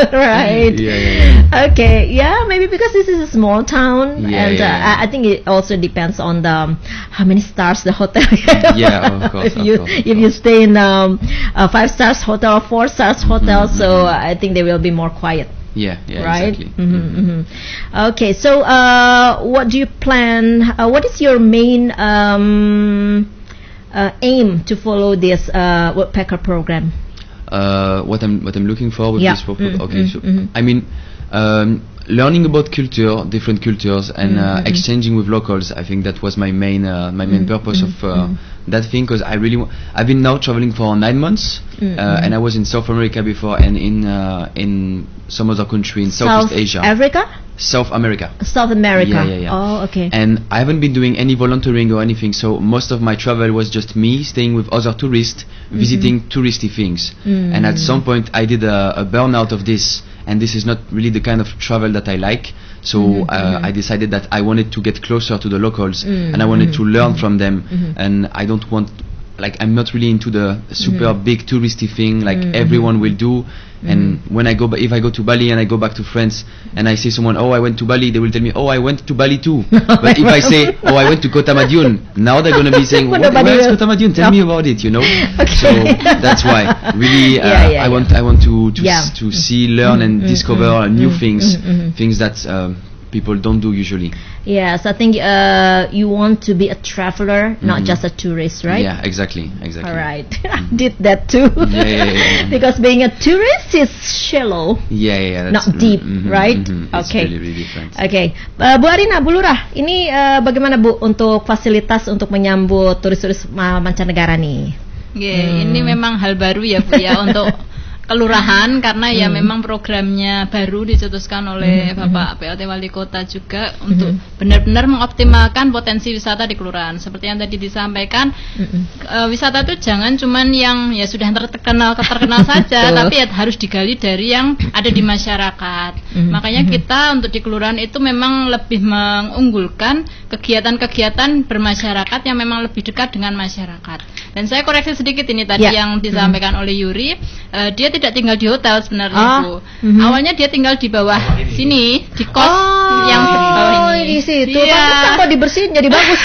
Right. Okay. Yeah, maybe because this is a small town, and I think it also depends on the how many stars the hotel. Of course. If you stay in a 5 stars hotel, 4 stars hotel, so I think they will be more quiet. Right. Exactly. Okay, so what do you plan? What is your main aim to follow this woodpecker program? What I'm looking for with this program. I mean, learning about different cultures, and exchanging with locals. I think that was my main purpose of that thing, because I've been now traveling for 9 months, and I was in South America before, and in some other country in Southeast Asia. South America. Yeah. Oh, okay. And I haven't been doing any volunteering or anything, so most of my travel was just me staying with other tourists, visiting touristy things. And at some point I did a burnout of this, and this is not really the kind of travel that I like. So I decided that I wanted to get closer to the locals, and I wanted to learn from them. And I don't want, I'm not really into the super big touristy thing like everyone will do. And when if I go to Bali and I go back to France and I see someone, I went to Bali, they will tell me, I went to Bali too. But if I say, I went to Kota Madiun, now they're going to be saying, where is Kota Madiun? Tell me about it, Okay. So that's why really I want to see, learn and discover new things that people don't do usually. Yes, I think you want to be a traveler, not just a tourist, right? Yeah, exactly. All right. I did that too. Because being a tourist is shallow. Not deep, right? Okay. Really different. Okay. Bu Arina, Bu Lurah, ini bagaimana Bu untuk fasilitas untuk menyambut turis-turis mancanegara nih? Ini memang hal baru ya Bu ya untuk kelurahan, karena ya memang programnya baru dicetuskan oleh Bapak PLT Wali Kota juga untuk benar-benar mengoptimalkan potensi wisata di kelurahan. Seperti yang tadi disampaikan, wisata itu jangan cuman yang ya sudah terkenal saja, tapi ya harus digali dari yang ada di masyarakat. Makanya kita untuk di kelurahan itu memang lebih mengunggulkan kegiatan-kegiatan bermasyarakat yang memang lebih dekat dengan masyarakat. Dan saya koreksi sedikit ini tadi yang disampaikan oleh Yuri, dia tidak tinggal di hotel sebenarnya Bu. Awalnya dia tinggal di bawah sini, di kos yang bawah ini. Di situ. Tapi kalau dibersihin jadi bagus.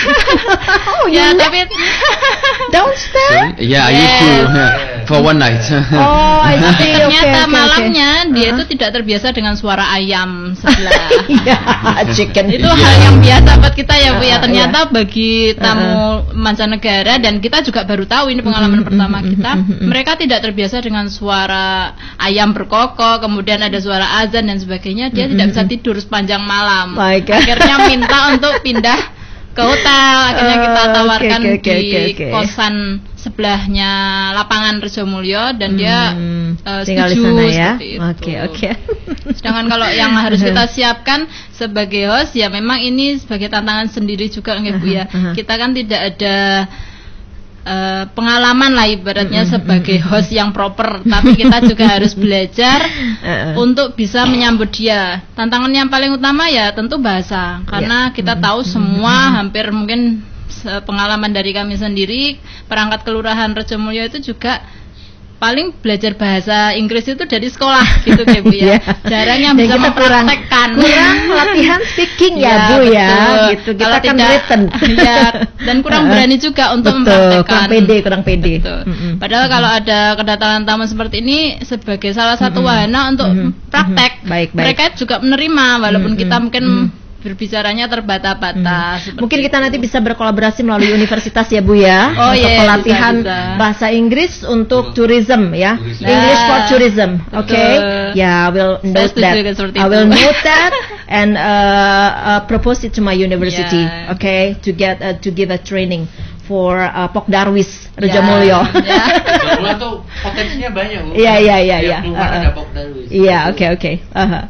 Tapi downstairs? I used to for one night. I see. Ternyata malamnya dia itu tidak terbiasa dengan suara ayam sebelah. Chicken. Itu hal yang biasa buat kita ya Bu ya. Ternyata bagi tamu mancanegara, dan kita juga baru tahu, ini pengalaman pertama kita, mereka tidak terbiasa dengan suara ayam berkokok, kemudian ada suara azan dan sebagainya. Dia tidak bisa tidur sepanjang malam. Akhirnya minta untuk pindah ke hotel. Akhirnya kita tawarkan di kosan sebelahnya lapangan Rejomulyo, dan dia tinggal di sana ya. Oke. Sedangkan kalau yang harus kita siapkan sebagai host, ya memang ini sebagai tantangan sendiri juga Bu ya. Kita kan tidak ada pengalaman lah ibaratnya sebagai host yang proper, tapi kita juga harus belajar untuk bisa menyambut dia. Tantangan yang paling utama ya tentu bahasa, karena kita tahu semua hampir mungkin pengalaman dari kami sendiri, perangkat kelurahan Rejomulyo itu juga paling belajar bahasa Inggris itu dari sekolah gitu Bu ya. Jarang yang bisa mempraktekkan. Kurang latihan speaking ya Bu ya. Gitu. Kita kan written. Dan kurang berani juga untuk mempraktekkan. Kurang pede. Padahal kalau ada kedatangan tamu seperti ini sebagai salah satu wahana untuk praktek, mereka juga menerima walaupun kita mungkin berbicaranya terbata-bata. Mungkin kita nanti bisa berkolaborasi melalui universitas ya Bu ya, untuk pelatihan bahasa Inggris untuk tourism ya. English for tourism. I will note that. I will note that and propose it to my university. To give a training for Pok Darwis Rejomulyo. Rejomulyo tuh potensinya banyak Bu. Iya. Ada Pok Darwis. Iya, oke.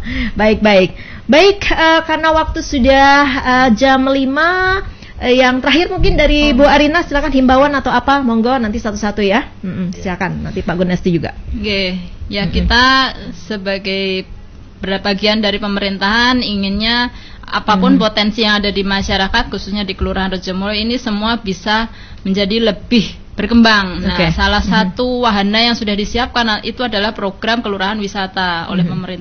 Baik, karena waktu sudah jam 5, yang terakhir mungkin dari Bu Arina, silakan himbauan atau apa, monggo nanti satu-satu ya. Silakan, nanti Pak Gunesti juga. Kita sebagai bagian dari pemerintahan inginnya apapun potensi yang ada di masyarakat, khususnya di Kelurahan Rejomulyo ini semua bisa menjadi lebih berkembang. Salah satu wahana yang sudah disiapkan itu adalah program kelurahan wisata oleh pemerintah.